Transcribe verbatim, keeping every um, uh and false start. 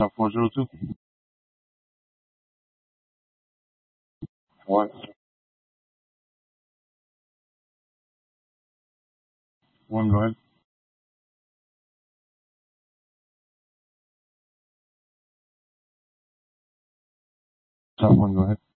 Top four zero two. What? One, go ahead. Top one, go ahead.